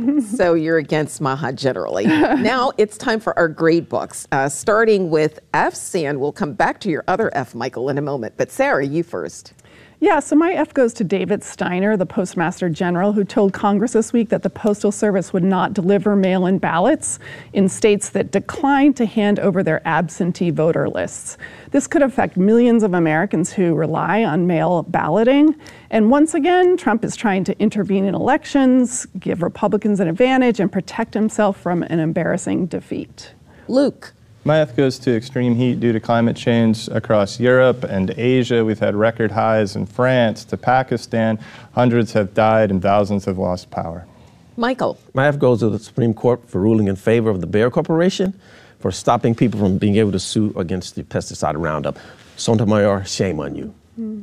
So you're against MAHA generally. Now it's time for our grade books, starting with F's, and we'll come back to your other F, Michael, in a moment. But Sarah, you first. Yeah, so my F goes to David Steiner, the Postmaster General, who told Congress this week that the Postal Service would not deliver mail-in ballots in states that declined to hand over their absentee voter lists. This could affect millions of Americans who rely on mail balloting. And once again, Trump is trying to intervene in elections, give Republicans an advantage, and protect himself from an embarrassing defeat. Luke. My F goes to extreme heat due to climate change across Europe and Asia. We've had record highs in France to Pakistan. Hundreds have died and thousands have lost power. Michael. My F goes to the Supreme Court for ruling in favor of the Bayer Corporation for stopping people from being able to sue against the pesticide Roundup. Sotomayor, shame on you.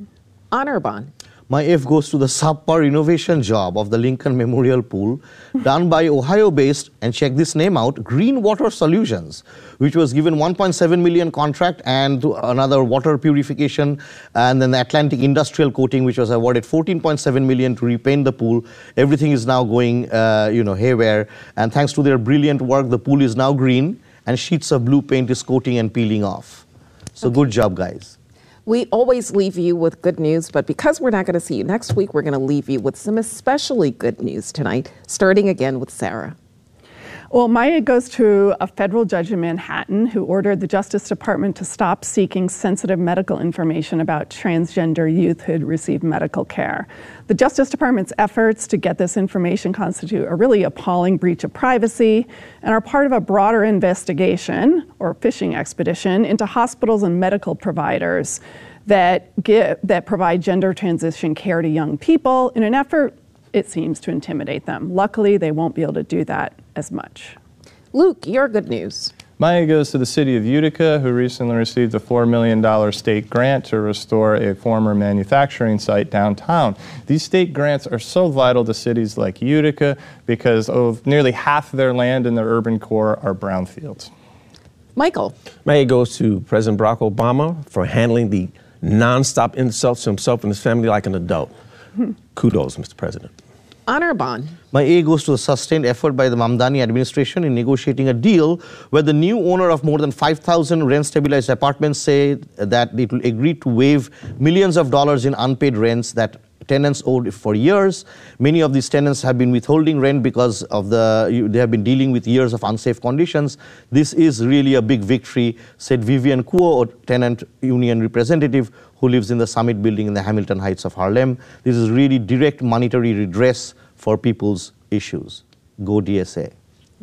Anirban. My F goes to the subpar innovation job of the Lincoln Memorial Pool done by Ohio-based, and check this name out, Green Water Solutions, which was given $1.7 million contract and another water purification, and then the Atlantic Industrial Coating, which was awarded $14.7 million to repaint the pool. Everything is now going, haywire, and thanks to their brilliant work, the pool is now green, and sheets of blue paint is coating and peeling off. So Good job, guys. We always leave you with good news, but because we're not going to see you next week, we're going to leave you with some especially good news tonight, starting again with Sarah. Well, my goes to a federal judge in Manhattan who ordered the Justice Department to stop seeking sensitive medical information about transgender youth who had received medical care. The Justice Department's efforts to get this information constitute a really appalling breach of privacy and are part of a broader investigation or fishing expedition into hospitals and medical providers that provide gender transition care to young people in an effort, it seems, to intimidate them. Luckily, they won't be able to do that as much. Luke, your good news. Mine goes to the city of Utica, who recently received a $4 million state grant to restore a former manufacturing site downtown. These state grants are so vital to cities like Utica because of nearly half their land in their urban core are brownfields. Michael. My goes to President Barack Obama for handling the nonstop insults to himself and his family like an adult. Kudos, Mr. President. Anirban. My A goes to a sustained effort by the Mamdani administration in negotiating a deal where the new owner of more than 5,000 rent-stabilized apartments say that it will agree to waive millions of dollars in unpaid rents that tenants owed for years. Many of these tenants have been withholding rent because of they have been dealing with years of unsafe conditions. This is really a big victory, said Vivian Kuo, a tenant union representative who lives in the Summit building in the Hamilton Heights of Harlem. This is really direct monetary redress for people's issues. Go DSA.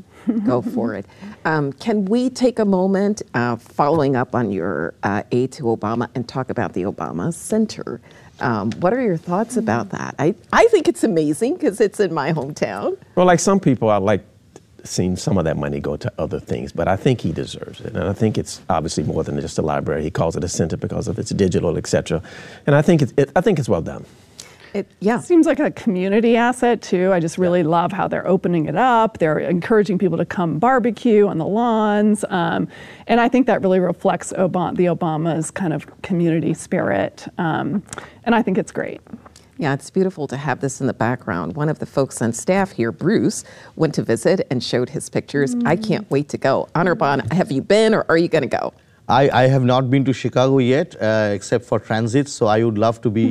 Go for it. Can we take a moment following up on your aid to Obama and talk about the Obama Center? What are your thoughts about that? I think it's amazing because it's in my hometown. Well, like some people, I like seeing some of that money go to other things, but I think he deserves it. And I think it's obviously more than just a library. He calls it a center because of its digital, et cetera. And I think it's well done. It seems like a community asset, too. I just really love how they're opening it up. They're encouraging people to come barbecue on the lawns. And I think that really reflects the Obama's kind of community spirit. And I think it's great. Yeah, it's beautiful to have this in the background. One of the folks on staff here, Bruce, went to visit and showed his pictures. I can't wait to go. Anirban, have you been or are you going to go? I have not been to Chicago yet, except for transit, so I would love to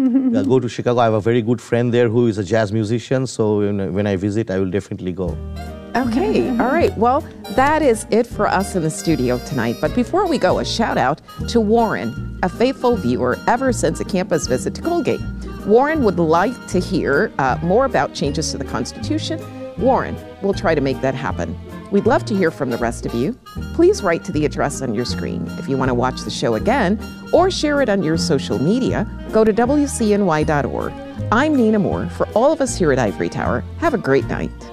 go to Chicago. I have a very good friend there who is a jazz musician, so when I visit, I will definitely go. Okay, all right. Well, that is it for us in the studio tonight. But before we go, a shout out to Warren, a faithful viewer ever since a campus visit to Colgate. Warren would like to hear more about changes to the Constitution. Warren, we'll try to make that happen. We'd love to hear from the rest of you. Please write to the address on your screen. If you want to watch the show again or share it on your social media, go to WCNY.org. I'm Nina Moore. For all of us here at Ivory Tower, have a great night.